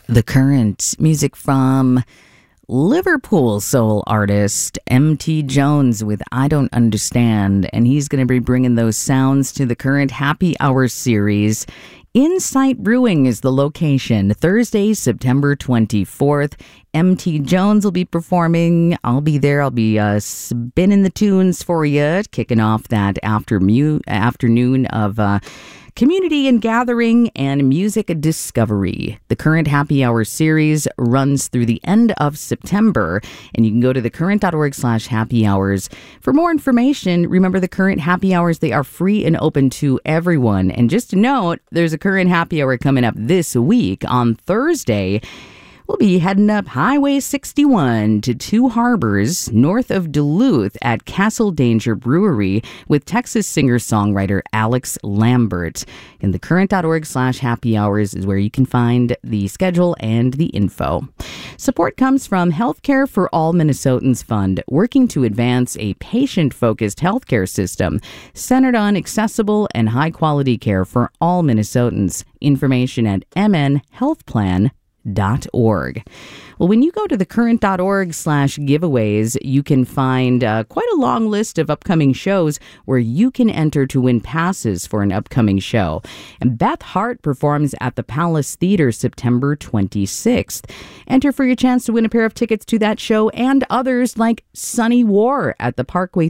The Current, music from Liverpool soul artist M.T. Jones with I Don't Understand, and he's going to be bringing those sounds to the Current Happy Hour series. Insight Brewing is the location. Thursday, September 24th. M.T. Jones will be performing. I'll be there. I'll be spinning the tunes for you, kicking off that afternoon of community and gathering and music discovery. The Current Happy Hour series runs through the end of September, and you can go to thecurrent.org/happy hours. For more information, remember the Current Happy Hours, they are free and open to everyone. And just a note, there's a Current Happy Hour coming up this week on Thursday. We'll be heading up Highway 61 to Two Harbors, north of Duluth at Castle Danger Brewery with Texas singer-songwriter Alex Lambert. And thecurrent.org/happy hours is where you can find the schedule and the info. Support comes from Healthcare for All Minnesotans Fund, working to advance a patient-focused healthcare system centered on accessible and high-quality care for all Minnesotans. Information at mnhealthplan.org. Well, when you go to thecurrent.org/giveaways, you can find quite a long list of upcoming shows where you can enter to win passes for an upcoming show. And Beth Hart performs at the Palace Theater September 26th. Enter for your chance to win a pair of tickets to that show and others like Sunny War at the Parkway